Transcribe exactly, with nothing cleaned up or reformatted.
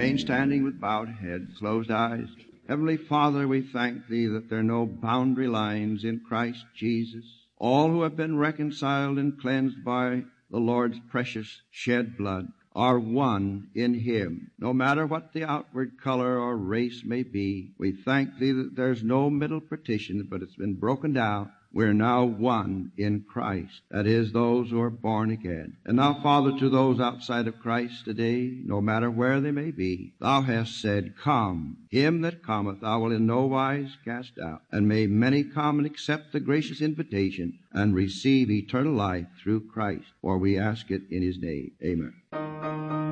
remain standing with bowed heads, closed eyes. Heavenly Father, we thank Thee that there are no boundary lines in Christ Jesus. All who have been reconciled and cleansed by the Lord's precious shed blood are one in Him. No matter what the outward color or race may be, we thank Thee that there's no middle partition, but it's been broken down. We're now one in Christ. That is, those who are born again. And now, Father, to those outside of Christ today, no matter where they may be, Thou hast said, Come. Him that cometh Thou wilt in no wise cast out. And may many come and accept the gracious invitation and receive eternal life through Christ. For we ask it in His name. Amen.